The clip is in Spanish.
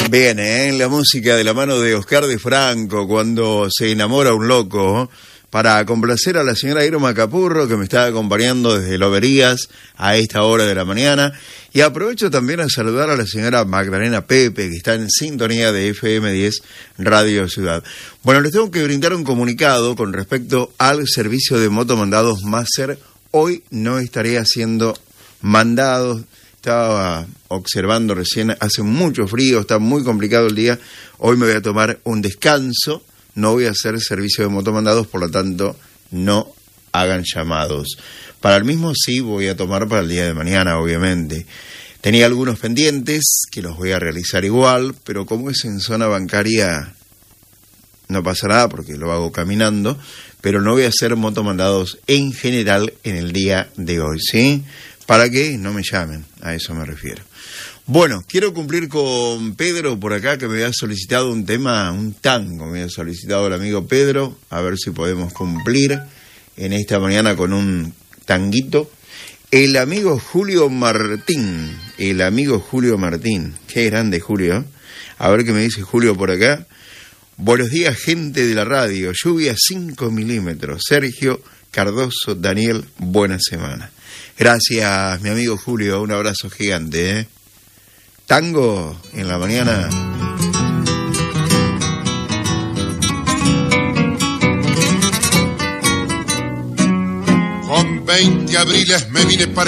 Bien, la música de la mano de Oscar de Franco, cuando se enamora un loco, para complacer a la señora Irma Capurro, que me está acompañando desde Loberías a esta hora de la mañana. Y aprovecho también a saludar a la señora Magdalena Pepe, que está en sintonía de FM10 Radio Ciudad. Bueno, les tengo que brindar un comunicado con respecto al servicio de motomandados Maser. Hoy no estaré haciendo mandados. Estaba observando recién, hace mucho frío, está muy complicado el día. Hoy me voy a tomar un descanso, no voy a hacer servicio de motomandados, por lo tanto, no hagan llamados. Para el mismo sí voy a tomar para el día de mañana, obviamente. Tenía algunos pendientes que los voy a realizar igual, pero como es en zona bancaria, no pasa nada porque lo hago caminando, pero no voy a hacer motomandados en general en el día de hoy, ¿sí? Para que no me llamen, a eso me refiero. Bueno, quiero cumplir con Pedro por acá, que me había solicitado un tema, un tango, me había solicitado el amigo Pedro, a ver si podemos cumplir en esta mañana con un tanguito. El amigo Julio Martín, qué grande Julio, a ver qué me dice Julio por acá. Buenos días, gente de la radio, lluvia 5 milímetros, Sergio Cardoso, Daniel, buena semana. Gracias, mi amigo Julio, un abrazo gigante, ¿eh? Tango en la mañana. Con 20 abriles me vine para